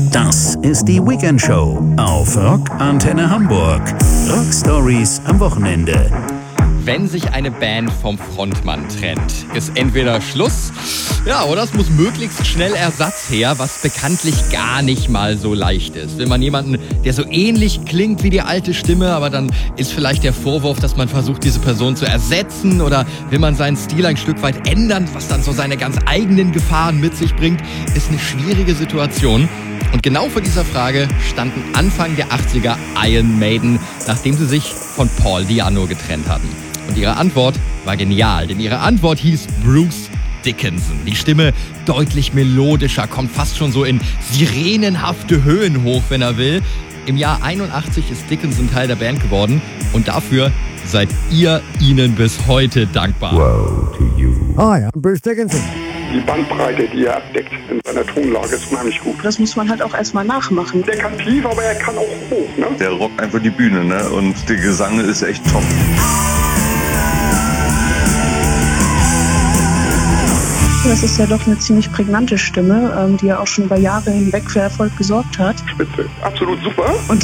Das ist die Weekend Show auf Rock Antenne Hamburg. Rock Stories am Wochenende. Wenn sich eine Band vom Frontmann trennt, ist entweder Schluss, oder es muss möglichst schnell Ersatz her, was bekanntlich gar nicht mal so leicht ist. Will man jemanden, der so ähnlich klingt wie die alte Stimme, aber dann ist vielleicht der Vorwurf, dass man versucht, diese Person zu ersetzen, oder will man seinen Stil ein Stück weit ändern, was dann so seine ganz eigenen Gefahren mit sich bringt, ist eine schwierige Situation. Und genau vor dieser Frage standen Anfang der 80er Iron Maiden, nachdem sie sich von Paul Di'Anno getrennt hatten. Und ihre Antwort war genial, denn ihre Antwort hieß Bruce Dickinson. Die Stimme deutlich melodischer, kommt fast schon so in sirenenhafte Höhen hoch, wenn er will. Im Jahr 81 ist Dickinson Teil der Band geworden und dafür seid ihr ihnen bis heute dankbar. Woe to you. Ah ja, Bruce Dickinson. Die Bandbreite, die er abdeckt in seiner Tonlage, ist unheimlich gut. Das muss man halt auch erstmal nachmachen. Der kann tief, aber er kann auch hoch. Ne? Der rockt einfach die Bühne, ne? Und der Gesang ist echt top. Das ist ja doch eine ziemlich prägnante Stimme, die ja auch schon über Jahre hinweg für Erfolg gesorgt hat. Spitze, absolut super. Und